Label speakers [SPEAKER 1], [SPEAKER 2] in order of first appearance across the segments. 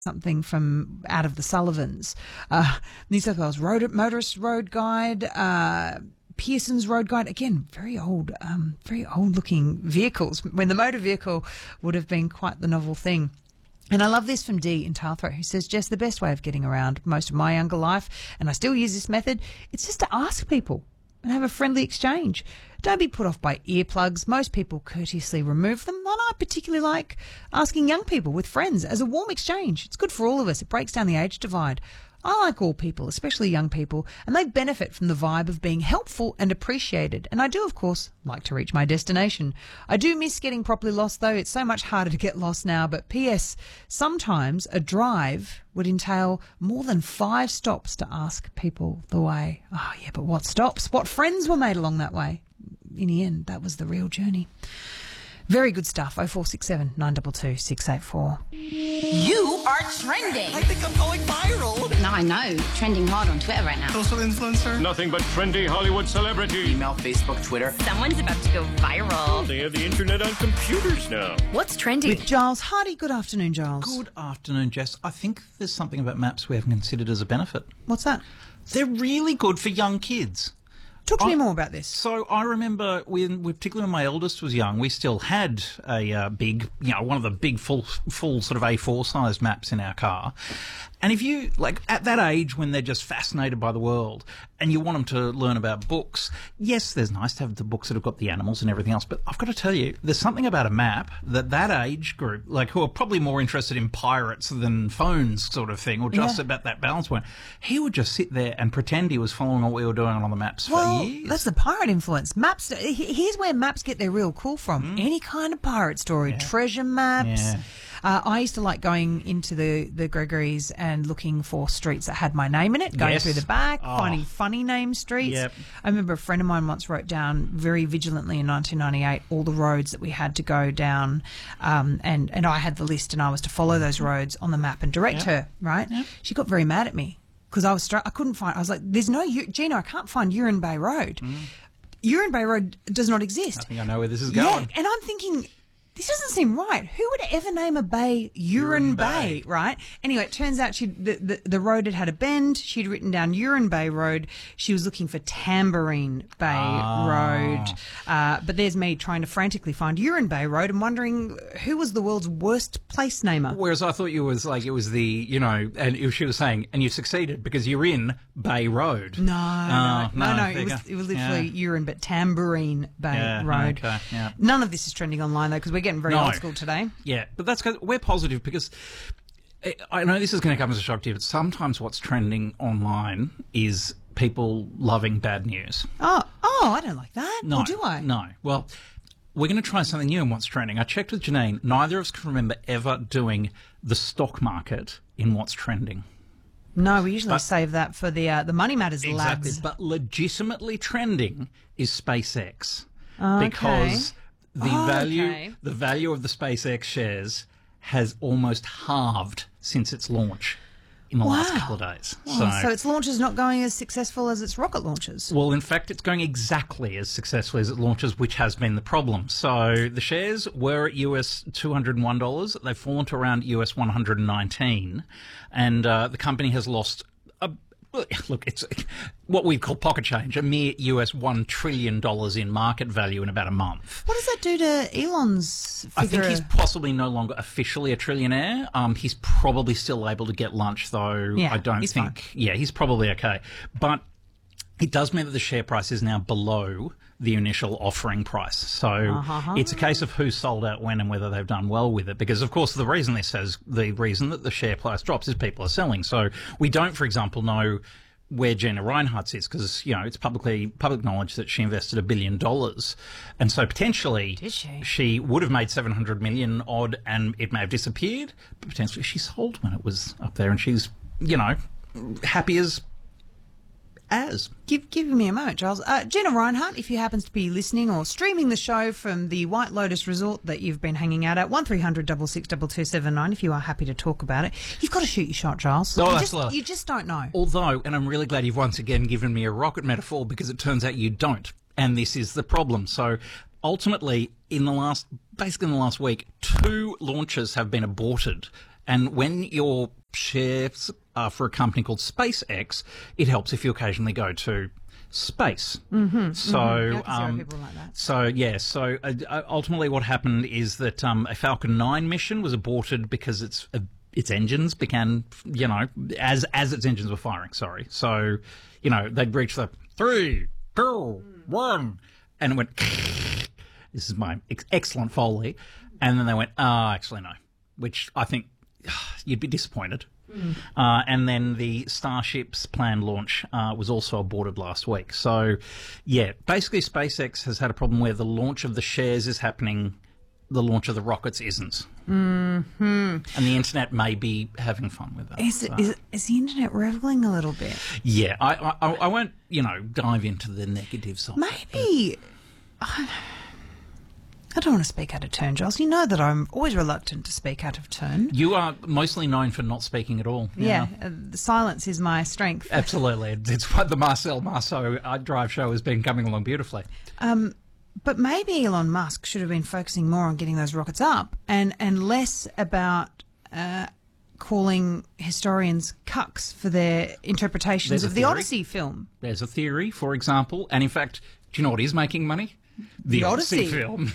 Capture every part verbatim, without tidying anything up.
[SPEAKER 1] something from out of the Sullivans. Uh, New South Wales Road Motorist Road Guide, uh, Pearson's Road Guide. Again, very old, um, very old-looking vehicles, when the motor vehicle would have been quite the novel thing. And I love this from Dee in Talthrow, who says, Jess, the best way of getting around most of my younger life, and I still use this method, it's just to ask people and have a friendly exchange. Don't be put off by earplugs. Most people courteously remove them. And I particularly like asking young people with friends as a warm exchange. It's good for all of us. It breaks down the age divide. I like all people, especially young people, and they benefit from the vibe of being helpful and appreciated. And I do, of course, like to reach my destination. I do miss getting properly lost, though. It's so much harder to get lost now. But P S, sometimes a drive would entail more than five stops to ask people the way. Oh, yeah, but what stops? What friends were made along that way? In the end, that was the real journey. Very good stuff. oh four six seven, nine two two, six eight four.
[SPEAKER 2] You are trending.
[SPEAKER 3] I think I'm going viral.
[SPEAKER 2] No, I know. Trending hard on Twitter right now.
[SPEAKER 3] Social influencer.
[SPEAKER 4] Nothing but trendy Hollywood celebrity.
[SPEAKER 3] Email, Facebook, Twitter.
[SPEAKER 2] Someone's about to go viral.
[SPEAKER 4] They have the internet on computers now.
[SPEAKER 2] What's trending?
[SPEAKER 1] With Giles Hardy. Good afternoon, Giles.
[SPEAKER 5] Good afternoon, Jess. I think there's something about maps we haven't considered as a benefit.
[SPEAKER 1] What's that?
[SPEAKER 5] They're really good for young kids.
[SPEAKER 1] Talk to
[SPEAKER 5] I,
[SPEAKER 1] me more about this.
[SPEAKER 5] So I remember when, particularly when my eldest was young, we still had a uh, big, you know, one of the big full, full sort of A four sized maps in our car. And if you, like, at that age when they're just fascinated by the world and you want them to learn about books, yes, there's nice to have the books that have got the animals and everything else, but I've got to tell you, there's something about a map that that age group, like, who are probably more interested in pirates than phones sort of thing, or just
[SPEAKER 1] Yeah.
[SPEAKER 5] about that balance point, he would just sit there and pretend he was following what we were doing on the maps
[SPEAKER 1] Well,
[SPEAKER 5] for years.
[SPEAKER 1] that's the pirate influence. Maps. he- Here's where maps get their real cool from. Any kind of pirate story, treasure maps.
[SPEAKER 5] Yeah.
[SPEAKER 1] Uh, I used to like going into the, the Gregory's and looking for streets that had my name in it, going
[SPEAKER 5] Yes.
[SPEAKER 1] through the back,
[SPEAKER 5] Oh.
[SPEAKER 1] finding funny name streets.
[SPEAKER 5] Yep.
[SPEAKER 1] I remember a friend of mine once wrote down very vigilantly in nineteen ninety-eight all the roads that we had to go down, um, and, and I had the list and I was to follow those roads on the map and direct
[SPEAKER 5] Yep.
[SPEAKER 1] her, right?
[SPEAKER 5] Yep.
[SPEAKER 1] She got very mad at me because I was str- I couldn't find, I was like, there's no, U- Gina, I can't find Urine Bay Road. Urine Bay Road does not exist.
[SPEAKER 5] I think I know where this is
[SPEAKER 1] Yeah,
[SPEAKER 5] going.
[SPEAKER 1] and I'm thinking, this doesn't seem right. Who would ever name a bay Urine
[SPEAKER 5] Urine
[SPEAKER 1] Bay,
[SPEAKER 5] Bay.
[SPEAKER 1] right? Anyway, it turns out she the, the, the road had had a bend. She'd written down Urine Bay Road. She was looking for Tambourine Bay
[SPEAKER 5] Ah.
[SPEAKER 1] Road. Uh, but there's me trying to frantically find Urine Bay Road and wondering who was the world's worst place namer.
[SPEAKER 5] Whereas I thought you was like, it was the, you know, and if she was saying, and you succeeded because you're in Bay Road.
[SPEAKER 1] No,
[SPEAKER 5] Oh,
[SPEAKER 1] no, no,
[SPEAKER 5] no,
[SPEAKER 1] no.
[SPEAKER 5] there
[SPEAKER 1] It
[SPEAKER 5] you
[SPEAKER 1] was
[SPEAKER 5] go.
[SPEAKER 1] it was literally
[SPEAKER 5] Yeah.
[SPEAKER 1] urine, but Tambourine Bay
[SPEAKER 5] Yeah,
[SPEAKER 1] Road.
[SPEAKER 5] okay, yeah.
[SPEAKER 1] None of this is trending online though, because we're getting very
[SPEAKER 5] No.
[SPEAKER 1] old school today.
[SPEAKER 5] Yeah, but that's good. We're positive because I- I know this is going to come as a shock to you, but sometimes what's trending online is people loving bad news.
[SPEAKER 1] Oh, oh, I don't like that.
[SPEAKER 5] No,
[SPEAKER 1] Or do I?
[SPEAKER 5] No. Well, we're going to try something new in what's trending. I checked with Janine. Neither of us can remember ever doing the stock market in what's trending.
[SPEAKER 1] No, we usually
[SPEAKER 5] But-
[SPEAKER 1] save that for the uh, the Money Matters
[SPEAKER 5] Exactly.
[SPEAKER 1] lads.
[SPEAKER 5] But legitimately trending is SpaceX.
[SPEAKER 1] Okay.
[SPEAKER 5] Because the
[SPEAKER 1] Oh,
[SPEAKER 5] value
[SPEAKER 1] okay.
[SPEAKER 5] the value of the SpaceX shares has almost halved since its launch in the last
[SPEAKER 1] Wow.
[SPEAKER 5] couple of days.
[SPEAKER 1] Oh, so its launch is not going as successful as its rocket launches.
[SPEAKER 5] well, in fact, it's going exactly as successfully as it launches, which has been the problem. So the shares were at U S two hundred one dollars. They've fallen to around U S one hundred nineteen. And uh, the company has lost a look, it's what we call pocket change, a mere U S one trillion dollars in market value in about a month.
[SPEAKER 1] What does that do to Elon's
[SPEAKER 5] I
[SPEAKER 1] figure?
[SPEAKER 5] think he's possibly no longer officially a trillionaire. Um, he's probably still able to get lunch, though.
[SPEAKER 1] Yeah,
[SPEAKER 5] I don't
[SPEAKER 1] he's
[SPEAKER 5] think.
[SPEAKER 1] fine.
[SPEAKER 5] Yeah, he's probably okay. But it does mean that the share price is now below the initial offering price. So
[SPEAKER 1] Uh-huh.
[SPEAKER 5] it's a case of who sold out when and whether they've done well with it. Because, of course, the reason this says the reason that the share price drops is people are selling. So we don't, for example, know where Gina Reinhardt is because, you know, it's publicly public knowledge that she invested a billion dollars. And so potentially
[SPEAKER 1] Did she?
[SPEAKER 5] she would have made seven hundred million odd and it may have disappeared. But potentially she sold when it was up there and she's, you know, happy as as.
[SPEAKER 1] Give, give me a moment, Charles. Uh, Gina Reinhardt, if you happens to be listening or streaming the show from the White Lotus Resort that you've been hanging out at, one three hundred six six two two seven nine if you are happy to talk about it. You've got to shoot your shot, Charles.
[SPEAKER 5] Oh,
[SPEAKER 1] you,
[SPEAKER 5] that's
[SPEAKER 1] just,
[SPEAKER 5] lovely.
[SPEAKER 1] you just don't know.
[SPEAKER 5] Although, and I'm really glad you've once again given me a rocket metaphor because it turns out you don't. And this is the problem. So ultimately, in the last, basically in the last week, two launches have been aborted And when your shares are for a company called SpaceX, it helps if you occasionally go to space. Mm-hmm, so,
[SPEAKER 1] mm-hmm. Yeah, 'cause there are
[SPEAKER 5] um,
[SPEAKER 1] people like that.
[SPEAKER 5] so yeah. So uh, ultimately, what happened is that um, a Falcon nine mission was aborted because its uh, its engines began, you know, as as its engines were firing. Sorry. So, you know, they'd reached the three, two, one, and it went. This is my ex- excellent Foley, and then they went, oh, actually no, which I think you'd be disappointed. Mm. Uh, and then the Starship's planned launch uh, was also aborted last week. So, yeah, basically SpaceX has had a problem where the launch of the shares is happening, the launch of the rockets isn't.
[SPEAKER 1] Mm-hmm.
[SPEAKER 5] And the internet may be having fun with that.
[SPEAKER 1] Is, it,
[SPEAKER 5] so.
[SPEAKER 1] is, is the internet reveling a little bit?
[SPEAKER 5] Yeah, I, I, I won't, you know, dive into the negatives of it.
[SPEAKER 1] Maybe. I, I don't want to speak out of turn, Giles. You know that I'm always reluctant to speak out of turn.
[SPEAKER 5] You are mostly known for not speaking at all.
[SPEAKER 1] Yeah, uh, the silence is my strength.
[SPEAKER 5] Absolutely. It's what the Marcel Marceau Drive show has been coming along beautifully.
[SPEAKER 1] Um, but maybe Elon Musk should have been focusing more on getting those rockets up and, and less about uh, calling historians cucks for their interpretations
[SPEAKER 5] There's a
[SPEAKER 1] of the
[SPEAKER 5] theory.
[SPEAKER 1] Odyssey film.
[SPEAKER 5] There's a theory, for example, and in fact, do you know what is making money? The,
[SPEAKER 1] The
[SPEAKER 5] Odyssey,
[SPEAKER 1] Odyssey.
[SPEAKER 5] film.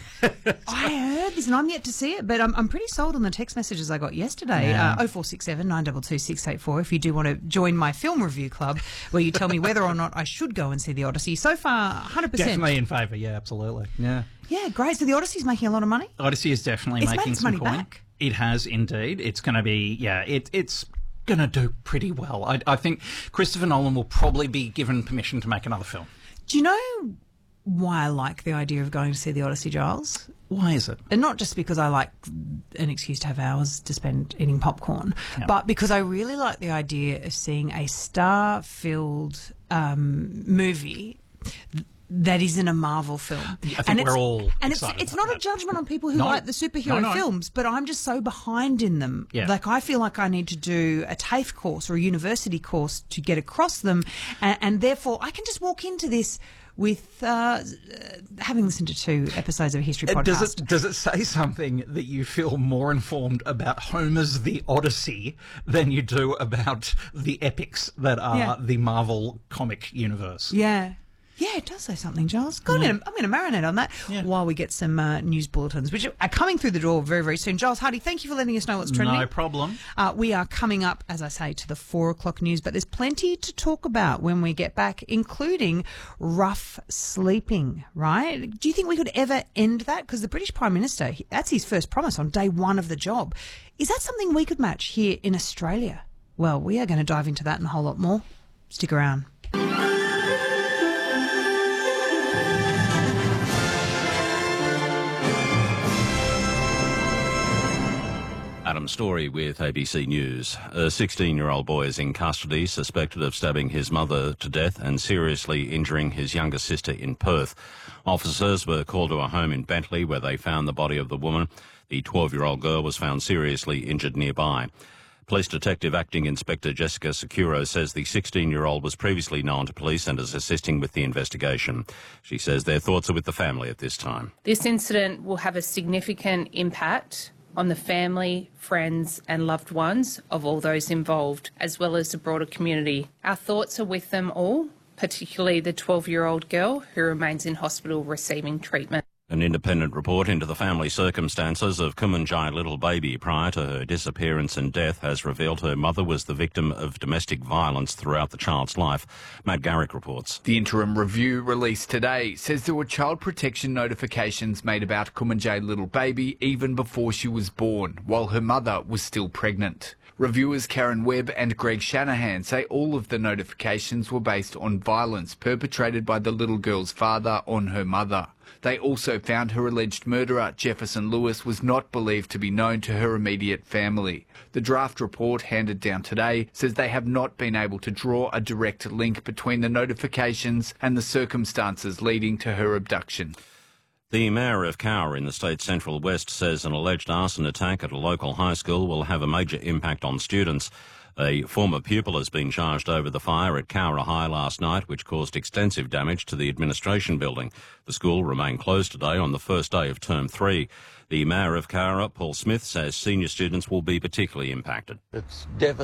[SPEAKER 1] I heard this, and I'm yet to see it, but I'm, I'm pretty sold on the text messages I got yesterday.
[SPEAKER 5] Yeah.
[SPEAKER 1] Uh, oh four six seven, nine two two, six eight four if you do want to join my film review club where you tell me whether or not I should go and see the Odyssey. So far, one hundred percent.
[SPEAKER 5] Definitely in favour, yeah, absolutely. Yeah.
[SPEAKER 1] Yeah, great. So the Odyssey's making a lot of money?
[SPEAKER 5] Odyssey is definitely
[SPEAKER 1] It's made
[SPEAKER 5] making
[SPEAKER 1] its
[SPEAKER 5] some
[SPEAKER 1] money
[SPEAKER 5] coin.
[SPEAKER 1] back.
[SPEAKER 5] It has indeed. It's going to be, yeah, it, it's going to do pretty well. I, I think Christopher Nolan will probably be given permission to make another film.
[SPEAKER 1] Do you know why I like the idea of going to see the Odyssey, Giles?
[SPEAKER 5] Why is it?
[SPEAKER 1] And not just because I like an excuse to have hours to spend eating popcorn,
[SPEAKER 5] Yeah.
[SPEAKER 1] but because I really like the idea of seeing a star-filled um, movie that isn't a Marvel film.
[SPEAKER 5] I think
[SPEAKER 1] and
[SPEAKER 5] we're
[SPEAKER 1] it's,
[SPEAKER 5] all
[SPEAKER 1] and it's
[SPEAKER 5] excited
[SPEAKER 1] it's
[SPEAKER 5] about
[SPEAKER 1] not
[SPEAKER 5] that.
[SPEAKER 1] a judgment on people who
[SPEAKER 5] No.
[SPEAKER 1] like the superhero
[SPEAKER 5] No, no.
[SPEAKER 1] films, but I'm just so behind in them.
[SPEAKER 5] Yeah.
[SPEAKER 1] Like I feel like I need to do a TAFE course or a university course to get across them, and, and therefore I can just walk into this with uh, having listened to two episodes of a history podcast.
[SPEAKER 5] Does it does it say something that you feel more informed about Homer's The Odyssey than you do about the epics that are
[SPEAKER 1] Yeah.
[SPEAKER 5] the Marvel comic universe?
[SPEAKER 1] Yeah. Yeah, it does say something, Giles. God, I'm going to I'm going to marinate on that
[SPEAKER 5] Yeah.
[SPEAKER 1] while we get some uh, news bulletins, which are coming through the door very, very soon. Giles Hardy, thank you for letting us know what's trending.
[SPEAKER 5] No problem.
[SPEAKER 1] Uh, we are coming up, as I say, to the four o'clock news, but there's plenty to talk about when we get back, including rough sleeping, right? Do you think we could ever end that? Because the British Prime Minister, he- that's his first promise on day one of the job. Is that something we could match here in Australia? Well, we are going to dive into that and a whole lot more. Stick around.
[SPEAKER 6] Adam Story with A B C News. A sixteen-year-old boy is in custody, suspected of stabbing his mother to death and seriously injuring his younger sister in Perth. Officers were called to a home in Bentley where they found the body of the woman. The twelve-year-old girl was found seriously injured nearby. Police Detective Acting Inspector Jessica Securo says the sixteen-year-old was previously known to police and is assisting with the investigation. She says their thoughts are with the family at this time.
[SPEAKER 7] This incident will have a significant impact on the family, friends and loved ones of all those involved, as well as the broader community. Our thoughts are with them all, particularly the twelve-year-old girl who remains in hospital receiving treatment.
[SPEAKER 6] An independent report into the family circumstances of Kumanjai Little Baby prior to her disappearance and death has revealed her mother was the victim of domestic violence throughout the child's life. Matt Garrick reports.
[SPEAKER 8] The interim review released today says there were child protection notifications made about Kumanjai Little Baby even before she was born, while her mother was still pregnant. Reviewers Karen Webb and Greg Shanahan say all of the notifications were based on violence perpetrated by the little girl's father on her mother. They also found her alleged murderer, Jefferson Lewis, was not believed to be known to her immediate family. The draft report handed down today says they have not been able to draw a direct link between the notifications and the circumstances leading to her abduction.
[SPEAKER 6] The mayor of Cowra in the state's central west says an alleged arson attack at a local high school will have a major impact on students. A former pupil has been charged over the fire at Cowra High last night, which caused extensive damage to the administration building. The school remained closed today on the first day of term three. The Mayor of Cowra, Paul Smith, says senior students will be particularly impacted.
[SPEAKER 9] It's devastating.